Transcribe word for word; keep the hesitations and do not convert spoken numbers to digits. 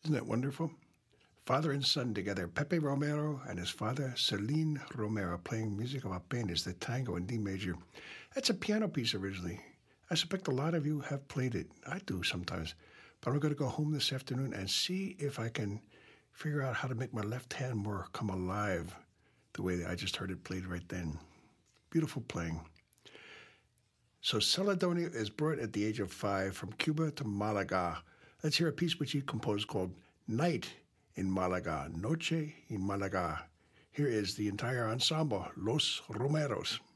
Isn't that wonderful? Father and son together, Pepe Romero and his father, Celine Romero, playing music of Apenas, the tango in D major. That's a piano piece originally. I suspect a lot of you have played it. I do sometimes. But I'm going to go home this afternoon and see if I can figure out how to make my left hand more come alive the way that I just heard it played right then. Beautiful playing. So Celedonio is brought at the age of five from Cuba to Malaga. Let's hear a piece which he composed called Night in Malaga, Noche in Malaga. Here is the entire ensemble, Los Romeros.